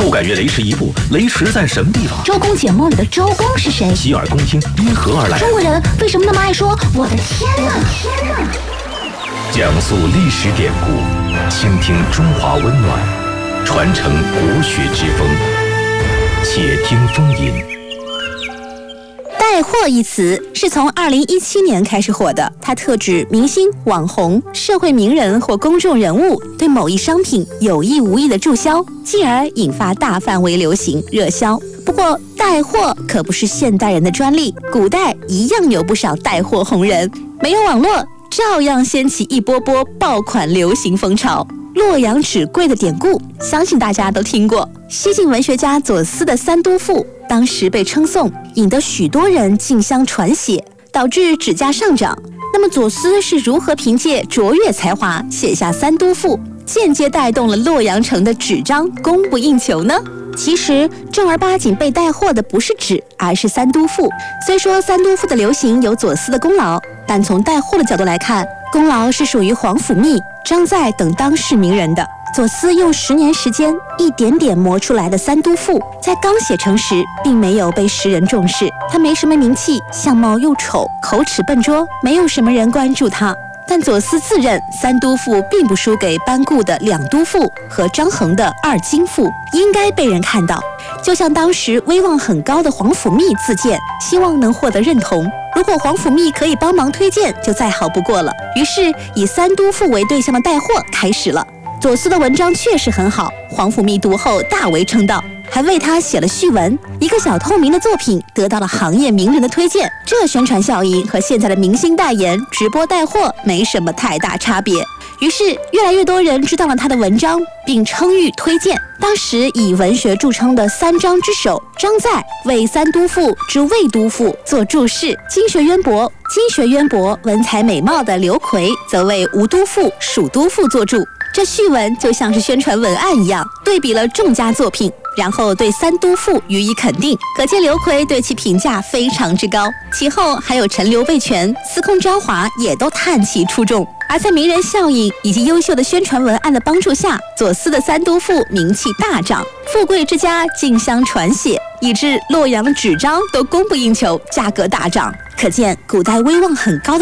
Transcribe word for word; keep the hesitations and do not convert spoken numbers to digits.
不敢越雷池一步，雷池在什么地方？ 周公解梦里的周公是谁？ 洗耳恭听，因何而来？ 中国人为什么那么爱说我的天哪？天哪！ 讲述历史典故，倾听中华温暖，传承国学之风。且听风吟。 带货一词是从二零一七年开始火的，它特指明星、网红、社会名人或公众人物对某一商品有意无意的助销，进而引发大范围流行热销。不过，带货可不是现代人的专利，古代一样有不少带货红人，没有网络，照样掀起一波波爆款流行风潮。洛阳纸贵的典故，相信大家都听过。西晋文学家左思的《三都赋》当时被称颂，引得许多人竞相传写，导致纸价上涨。那么左思是如何凭借卓越才华写下《三都赋》，间接带动了洛阳城的纸张供不应求呢？其实正儿八经被带货的不是纸，而是《三都赋》。虽说《三都赋》的流行有左思的功劳，但从带货的角度来看，功劳是属于皇甫谧、张载等当世名人的。左思用十年时间一点点磨出来的《三都赋》，在刚写成时并没有被时人重视，他没什么名气，相貌又丑，口齿笨拙，没有什么人关注他。但左思自认《三都赋》并不输给班固的《两都赋》和张衡的《二京赋》，应该被人看到。就像当时威望很高的皇甫谧自荐，希望能获得认同。如果皇甫谧可以帮忙推荐，就再好不过了。于是以《三都赋》为对象的带货开始了。左思的文章确实很好，皇甫谧读后大为称道，还为他写了序文。一个小透明的作品得到了行业名人的推荐，这宣传效应和现在的明星代言、直播带货没什么太大差别。于是越来越多人知道了他的文章，并称誉推荐。当时以文学著称的三张之首张载为《三都赋》之《魏都赋》做注释，经学渊博、经学渊博、文采美貌的刘奎则为《吴都赋》《蜀都赋》作注。这序文就像是宣传文案一样，对比了众家作品，然后对《三都赋》予以肯定，可见刘奎对其评价非常之高。其后还有陈留备全、司空张华也都叹其出众。而在名人效应以及优秀的宣传文案的帮助下，左思的《三都赋》名气大涨，富贵之家竞相传写，以致洛阳的纸张都供不应求，价格大涨。可见古代威望很高的